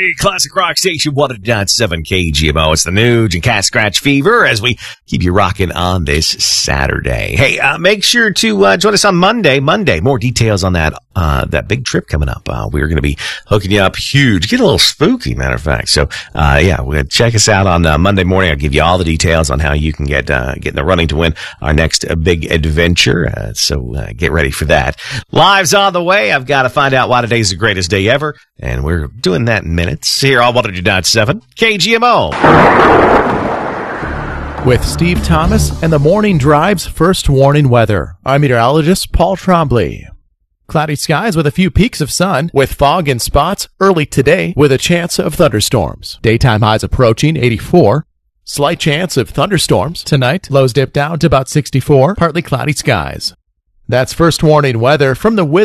Classic Rock Station 100.7 KGMO. It's the Nuge and Cat Scratch Fever as we keep you rocking on this Saturday. Hey, make sure to join us on Monday. More details on that big trip coming up. We're going to be hooking you up huge. Get a little spooky, matter of fact. So, check us out on Monday morning. I'll give you all the details on how you can get in the running to win our next big adventure. So get ready for that. Live's on the way. I've got to find out why today's the greatest day ever. And we're doing that in minutes here on 100.7 KGMO. With Steve Thomas and the Morning Drive's first warning weather, I'm meteorologist Paul Trombley. Cloudy skies with a few peaks of sun, with fog in spots early today with a chance of thunderstorms. Daytime highs approaching 84. Slight chance of thunderstorms tonight. Lows dip down to about 64. Partly cloudy skies. That's first warning weather from the